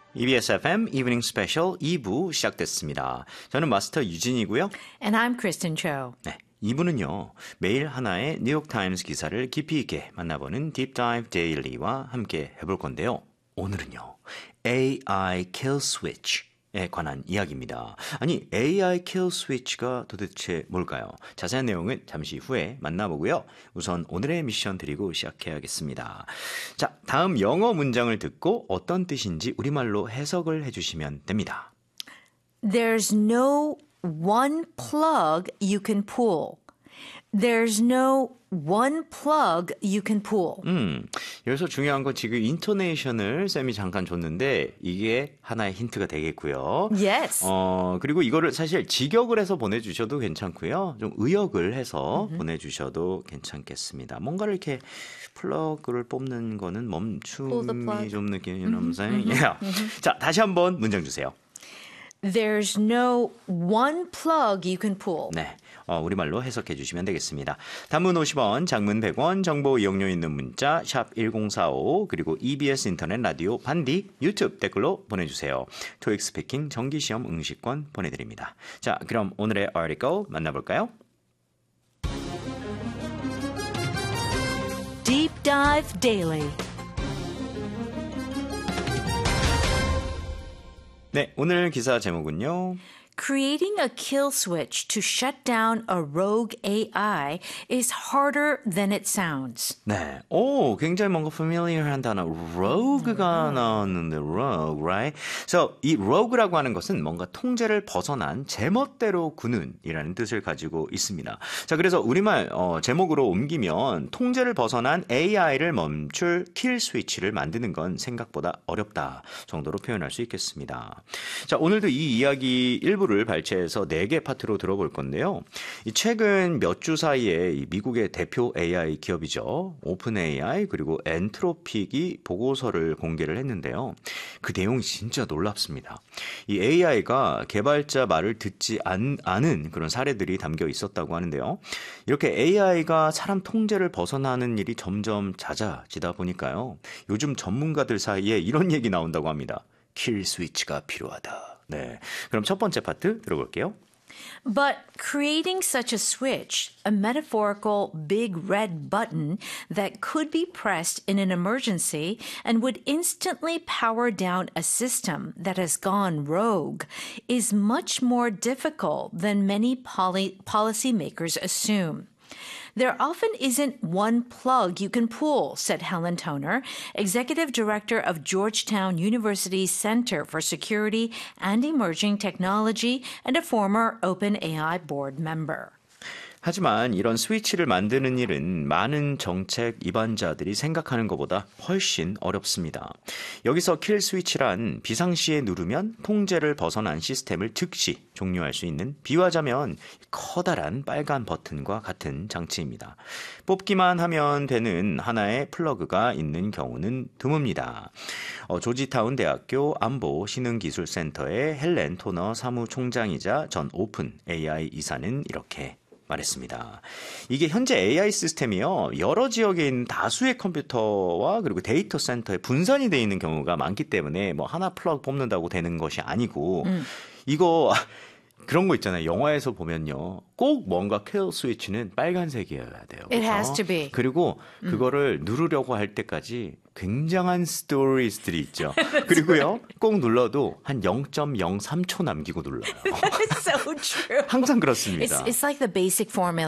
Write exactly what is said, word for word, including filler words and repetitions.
이비에스 에프엠 이브닝 스페셜 이 부 시작됐습니다. 저는 마스터 유진이고요. And I'm Kristen Cho. 네, 이 부는요. 매일 하나의 뉴욕타임스 기사를 깊이 있게 만나보는 딥다이브 데일리와 함께 해볼 건데요. 오늘은요. 에이아이 kill switch에 관한 이야기입니다. 아니, 에이아이 kill switch가 도대체 뭘까요? 자세한 내용은 잠시 후에 만나보고요. 우선 오늘의 미션 드리고 시작해야겠습니다. 자, 다음 영어 문장을 듣고 어떤 뜻인지 우리말로 해석을 해주시면 됩니다. There's no one plug you can pull. There's no one plug you can pull. 음, 여기서 중요한 건 지금 인토네이션을 쌤이 잠깐 줬는데 이게 하나의 힌트가 되겠고요. Yes. 어, 그리고 이거를 사실 직역을 해서 보내주셔도 괜찮고요. 좀 의역을 해서 mm-hmm. 보내주셔도 괜찮겠습니다. 뭔가를 이렇게 플러그를 뽑는 거는 멈춤이 좀 느낌이 mm-hmm. mm-hmm. yeah. mm-hmm. 자, 다시 한번 문장 주세요. There's no one plug you can pull. 네, 어, 우리말로 해석해 주시면 되겠습니다. 단문 오십 원, 장문 백 원, 정보 이용료 있는 문자 샵 일공사오 그리고 이비에스 인터넷 라디오 반디 유튜브 댓글로 보내주세요. 토익 스피킹 정기시험 응시권 보내드립니다. 자, 그럼 오늘의 article 만나볼까요? Deep Dive Daily. 네, 오늘 기사 제목은요. Creating a kill switch to shut down a rogue 에이아이 is harder than it sounds. 네, 오, 굉장히 뭔가 familiar한 단어 rogue가 나왔는데 rogue, right? So, 이 rogue라고 하는 것은 뭔가 통제를 벗어난 제멋대로 구는이라는 뜻을 가지고 있습니다. 자, 그래서 우리말 어, 제목으로 옮기면 통제를 벗어난 에이아이를 멈출 킬 스위치를 만드는 건 생각보다 어렵다 정도로 표현할 수 있겠습니다. 자, 오늘도 이 이야기 일부를 발췌해서 네 개 파트로 들어볼 건데요. 이 최근 몇 주 사이에 이 미국의 대표 에이아이 기업이죠. 오픈 에이아이 그리고 엔트로픽이 보고서를 공개를 했는데요. 그 내용이 진짜 놀랍습니다. 이 에이아이가 개발자 말을 듣지 않, 않은 그런 사례들이 담겨 있었다고 하는데요. 이렇게 에이아이가 사람 통제를 벗어나는 일이 점점 잦아지다 보니까요. 요즘 전문가들 사이에 이런 얘기 나온다고 합니다. 킬 스위치가 필요하다. 네, 그럼 첫 번째 파트 들어볼게요. But creating such a switch, a metaphorical big red button that could be pressed in an emergency and would instantly power down a system that has gone rogue, is much more difficult than many poly- policymakers assume. There often isn't one plug you can pull, said Helen Toner, executive director of Georgetown University's Center for Security and Emerging Technology and a former OpenAI board member. 하지만 이런 스위치를 만드는 일은 많은 정책 입안자들이 생각하는 것보다 훨씬 어렵습니다. 여기서 킬 스위치란 비상시에 누르면 통제를 벗어난 시스템을 즉시 종료할 수 있는 비유하자면 커다란 빨간 버튼과 같은 장치입니다. 뽑기만 하면 되는 하나의 플러그가 있는 경우는 드뭅니다. 어, 조지타운 대학교 안보신흥기술센터의 헬렌 토너 사무총장이자 전 오픈 에이아이 이사는 이렇게 말했습니다. 이게 현재 에이아이 시스템이요. 여러 지역에 있는 다수의 컴퓨터와 그리고 데이터 센터에 분산이 되어 있는 경우가 많기 때문에 뭐 하나 플러그 뽑는다고 되는 것이 아니고 음. 이거 그런 거 있잖아요. 영화에서 보면요. 꼭 뭔가 킬 스위치는 빨간색이어야 돼요. It has to be. 그리고 그거를 음. 누르려고 할 때까지 굉장한 스토리들이 있죠. 그리고요. 꼭 눌러도 한 영 점 영삼 초 남기고 눌러요. That's so true. 항상 그렇습니다. It's, it's like the basic formula.